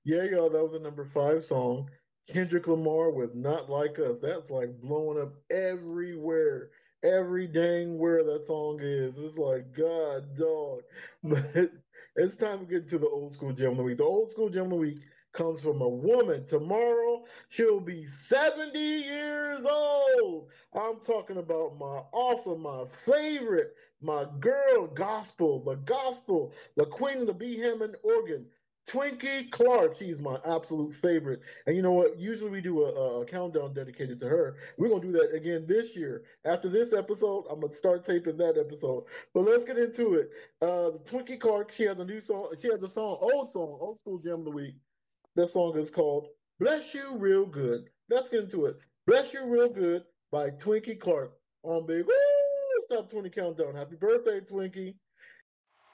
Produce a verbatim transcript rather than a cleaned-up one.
Yeah, y'all, that was a number five song. Kendrick Lamar with Not Like Us. That's like blowing up everywhere. Every dang where that song is. It's like, God, dog. But it's time to get to the old school gem of the week. The old school gem of the week comes from a woman. Tomorrow, she'll be seventy years old. I'm talking about my awesome, my favorite, my girl gospel, the gospel, the queen of the B. Hammond organ. Twinkie Clark, she's my absolute favorite. And you know what? Usually we do a, a countdown dedicated to her. We're gonna do that again this year. After this episode, I'm gonna start taping that episode. But let's get into it. Uh, the Twinkie Clark, she has a new song. She has a song, old song, old school gem of the week. That song is called "Bless You Real Good." Let's get into it. "Bless You Real Good" by Twinkie Clark on Big Woo Stop twenty Countdown. Happy birthday, Twinkie.